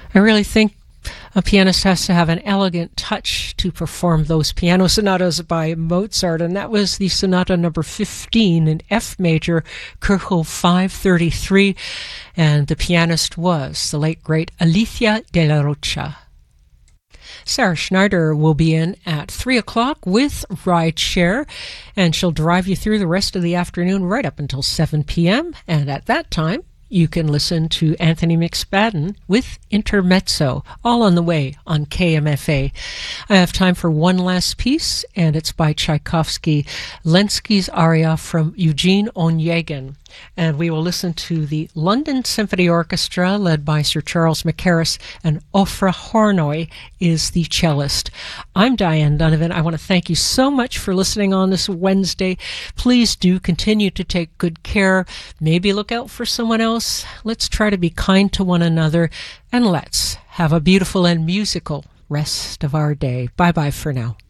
I really think a pianist has to have an elegant touch to perform those piano sonatas by Mozart, and that was the sonata number 15 in F major, Köchel 533, and the pianist was the late great Alicia de la Rocha. Sarah Schneider will be in at 3 o'clock with Rideshare, and she'll drive you through the rest of the afternoon right up until 7 p.m., and at that time, you can listen to Anthony McSpadden with Intermezzo, all on the way on KMFA. I have time for one last piece, and it's by Tchaikovsky, Lenski's aria from Eugene Onegin. And we will listen to the London Symphony Orchestra, led by Sir Charles Mackerras, and Ofra Hornoy is the cellist. I'm Diane Donovan. I want to thank you so much for listening on this Wednesday. Please do continue to take good care. Maybe look out for someone else. Let's try to be kind to one another, and let's have a beautiful and musical rest of our day. Bye-bye for now.